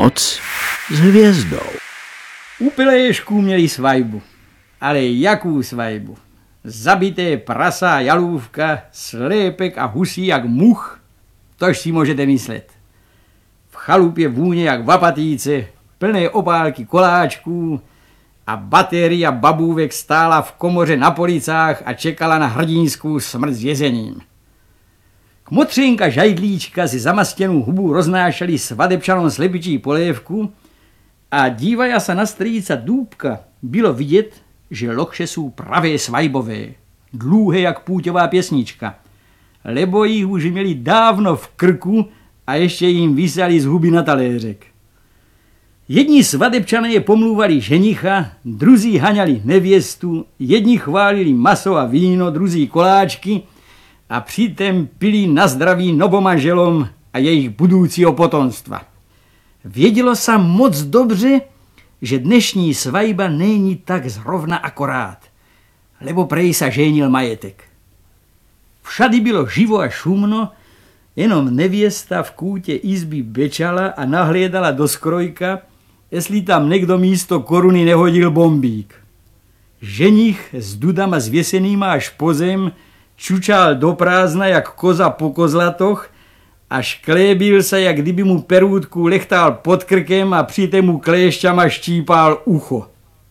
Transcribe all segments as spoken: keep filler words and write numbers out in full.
Noc s hvězdou. U Piléšku měli svajbu. Ale jakou svajbu? Zabité prasa, jalůvka, slépek a husí jak much, tož si můžete myslet. V chalupě vůně jak v apatýce, plné obálky koláčků a batéria babůvek stála v komoře na policách a čekala na hrdinskou smrt s jezením. Kmotřinka žajdlíčka si zamastěnou hubu roznášeli svadebčanou slepičí polévku a dívaja se na strýca Důbka bylo vidět, že lokše jsou pravé svajbové, dlouhé jak půťová pěsnička, lebo jich už měli dávno v krku a ještě jim vysali z huby na taléřek. Jedni svadebčané je pomluvali ženicha, druzí haňali nevěstu, jedni chválili maso a víno, druzí koláčky a přitom pili na zdraví novomanželom a jejich budoucího potomstva. Vědělo se moc dobře, že dnešní svajba není tak zrovna akorát, lebo prej sa ženil majetek. Všady bylo živo a šumno, jenom nevěsta v kúte izby bečala a nahliedala do skrojka, jestli tam někdo místo koruny nehodil bombík. Ženich s dudama zvěsenýma až po zem čučal do prázdna jak koza po kozlatoch a šklébil se, jak kdyby mu perútku lechtal pod krkem a přitom mu kléšťama štípal ucho.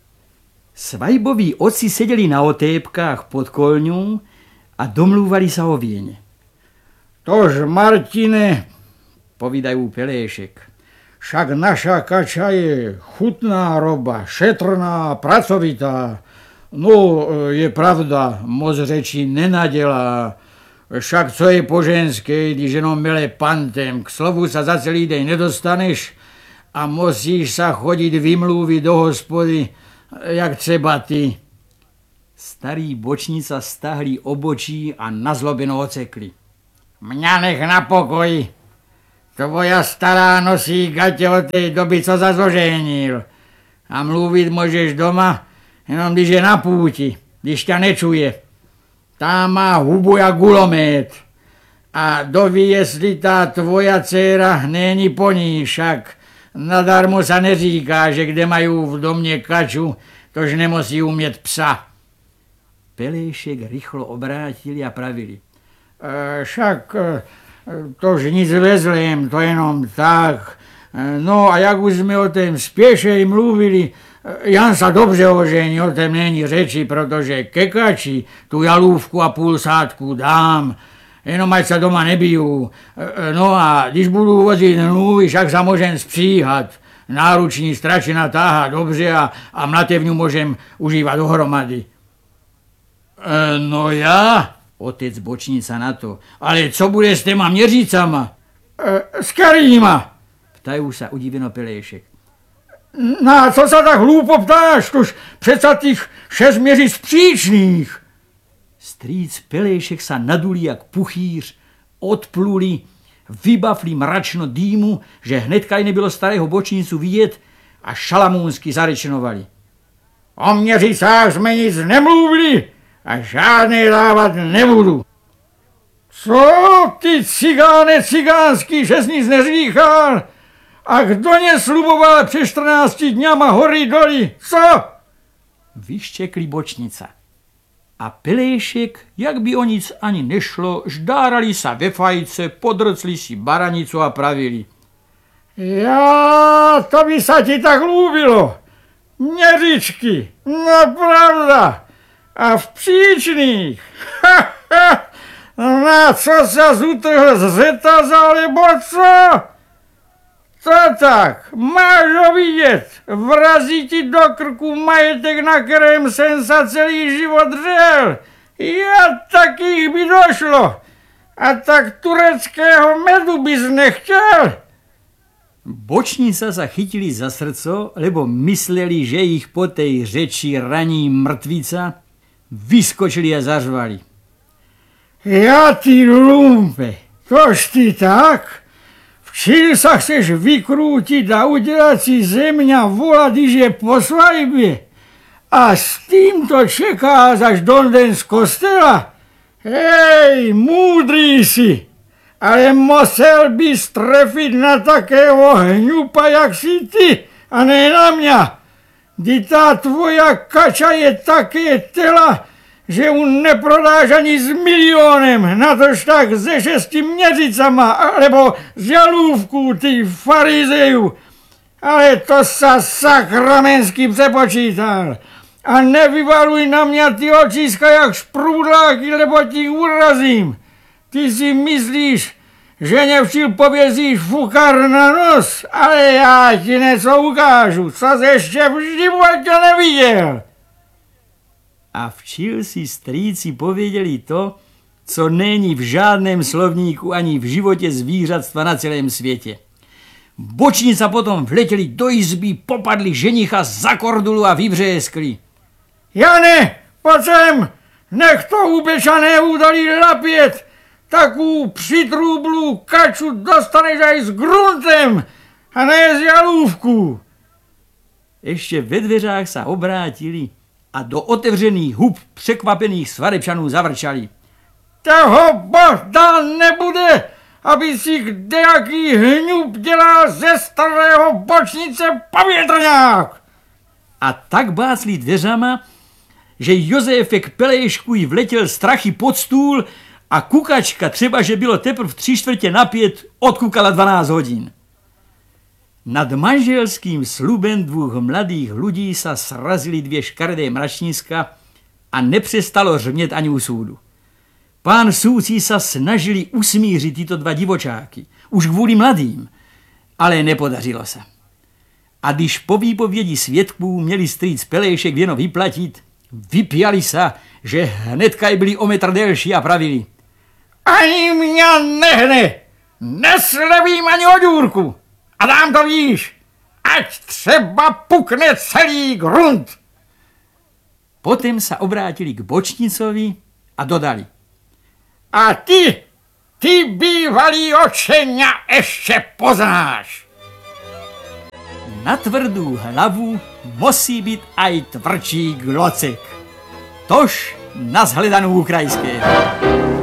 Svajboví oci seděli na otépkách pod kolňou a domluvali se o věně. Tož, Martine, povídajú Peléšek, však naša kača je chutná roba, šetrná, pracovitá. No, je pravda, moc řečí nenadělá. Však co je po ženské, když jenom mele pantem, k slovu sa za celý den nedostaneš a musíš sa chodit vymluvit do hospody, jak třeba ty. Starý bočnica stáhli obočí a nazlobeno ocekli. Mňa nech na pokoji. Tvoja stará nosí gatě od té doby, co sa zoženil. A mluvit můžeš doma, jenom když je na púti, když ťa nečuje. Tá má hubu jak gulomet. A doví, jestli tá tvoja dcera není po ní, však nadarmo sa neříká, že kde majú v domě kaču, tož nemusí umět psa. Peléšek rychlo obrátili a pravili. E, však e, tož nic vezlem, to jenom tak. E, no a jak už jsme o tom spěšej mluvili, Jan sa dobře ožení, o tom není řeči, protože ke kači tu jalůvku a půl sádku dám, jenom ať sa doma nebijou. No a když budu vozit nůvy, však sa môžem spříhat. Náruční stračina táha dobře a, a mlatevňu môžem užívat dohromady. E, no ja, otec bočnica na to, ale co bude s těma měřícama? E, s karýma, ptajú sa udiveno Peléšek. Na co sa tak hlúpo ptáš, tož přeca tých šest měříc příčných. Strýc Peléšek sa naduli jak puchýř, odpluli, vybafli mračno dýmu, že hnedka i nebylo starého bočnicu vidět a šalamúnsky zarečnovali. O měřicách jsme nic nemluvili a žádné dávat nebudu. Co ty cigáne cigánský, že jsi nic neříkal? A kdo nesluboval před čtrnácti dňama hory doly? Co? Vyščekli bočnica. A Peléšek, jak by o nic ani nešlo, ždárali sa ve fajce, podrcli si baranicu a pravili. Ja, to by sa ti tak ľúbilo. Měřičky, no pravda. A v příčných. Ha, ha. Na co sa zutrhl z řetaza, alebo co? Co tak, máš ho vidět, vrazí ti do krku majetek, na kterém jsem sa celý život dřel. Ja takých by došlo. A tak tureckého medu bys nechtěl. Bočnica sa chytili za srdco, lebo mysleli, že ich po tej řeči raní mrtvica, vyskočili a zařvali. Ja ty lumpe, tož ty tak? Čím sa chceš vykrútiť a udelať si ze mňa volať, když je po svajbe? A s týmto čekáš až do den z kostela? Hej, múdrý si. ale musel by strefit na takého hňupa, jak si ty, a ne na mě. Kdy ta tvoja kača je také tela, že ju neprodáš ani s milionem, natož tak ze šesti měřicama, alebo z jalůvku, ty farizeju. Ale to sa sakramensky přepočítal. A nevyvaluj na mě ty očiska jak šprůdláky, lebo ti urazím. Ty si myslíš, že nevčil povězíš fukar na nos, ale já ti něco ukážu, co jsi ještě v životě neviděl. A včil si strýci pověděli to, co není v žádném slovníku ani v životě zvířatstva na celém světě. Bočnica potom vletěli do izby, popadli ženicha za kordulu a vybřeskli. Jane, pojď sem, nech to ubečané udalí lapět, takovou přitrublu kaču dostaneš aj s gruntem a ne z jalůvku. Ještě ve dveřách se obrátili a do otevřených hub překvapených Svarečanů zavrčali. Toho božda nebude, aby si kdejaký hňup dělal ze starého bočnice povětrňák. A tak bácli dveřama, že Jozefek Pelejškuj vletěl strachy pod stůl a kukačka, třeba že bylo teprv tři čtvrtě na pět, odkukala dvanáct hodin. Nad manželským slubem dvou mladých lidí se srazili dvě škaredé mračníska a nepřestalo řmět ani u soudu. Pán soudci se snažili usmířit tyto dva divočáky, už kvůli mladým, ale nepodařilo se. A když po výpovědi svědků měli strýc Pelejšek věno vyplatit, vypjali se, že hnedka byli o metr delší a pravili. Ani mě nehne, neslevím ani odůrku a dám to víš, ať třeba pukne celý grunt. Potom se obrátili k Bočnicovi a dodali. A ty, ty bývalý očeňa ještě poznáš. Na tvrdou hlavu musí být aj tvrdší glocek. Tož na shledanou krajské.